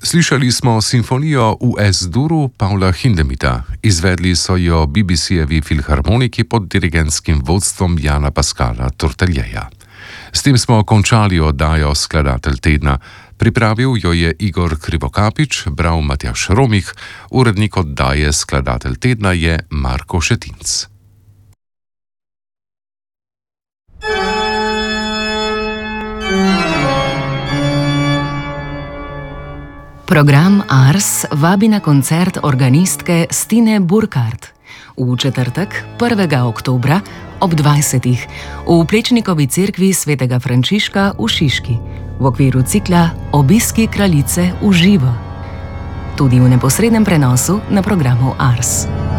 Slišali smo simfonijo v S-duru Pavla Hindemita. Izvedli so jo BBC-jevi filharmoniki pod dirigentskim vodstvom Jana Pascala Torteljeja. S tem smo končali oddajo Skladatelj tedna. Pripravil jo je Igor Krivokapič, bral Matjaž Romih, urednik oddaje Skladatelj tedna je Marko Šetinc. Program Ars vabi na koncert organistke Stine Burkhardt v četrtek, 1. oktobra ob 20. v Plečnikovi cerkvi svetega Frančiška v Šiški v okviru cikla Obiski kraljice v živo. Tudi v neposrednem prenosu na programu Ars.